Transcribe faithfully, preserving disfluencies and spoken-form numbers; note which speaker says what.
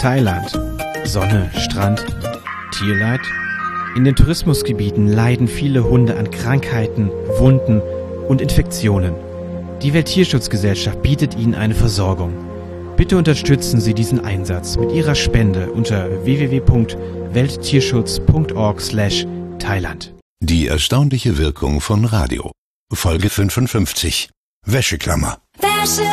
Speaker 1: Thailand. Sonne, Strand, Tierleid? In den Tourismusgebieten leiden viele Hunde an Krankheiten, Wunden und Infektionen. Die Welttierschutzgesellschaft bietet ihnen eine Versorgung. Bitte unterstützen Sie diesen Einsatz mit Ihrer Spende unter w w w punkt welttierschutz punkt org slash Thailand.
Speaker 2: Die erstaunliche Wirkung von Radio. Folge fünfundfünfzig. Wäscheklammer. Wäsche